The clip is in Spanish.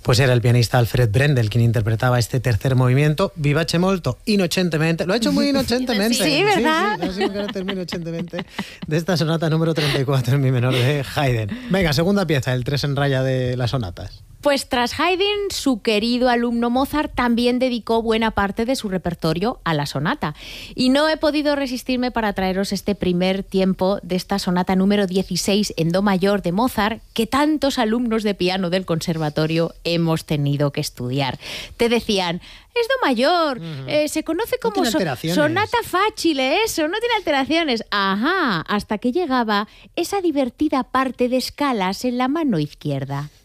Pues era el pianista Alfred Brendel quien interpretaba este tercer movimiento, vivace molto, inocentemente. Lo ha hecho muy inocentemente. Sí, ¿verdad? Sí, un carácter muy inocentemente de esta sonata número 34 en mi menor de Haydn. Venga, segunda pieza, el 3 en raya de las sonatas. Pues tras Haydn, su querido alumno Mozart también dedicó buena parte de su repertorio a la sonata. Y no he podido resistirme para traeros este primer tiempo de esta sonata número 16 en do mayor de Mozart, que tantos alumnos de piano del conservatorio hemos tenido que estudiar. Te decían, es do mayor, se conoce como sonata facile, eso, no tiene alteraciones. Ajá, hasta que llegaba esa divertida parte de escalas en la mano izquierda.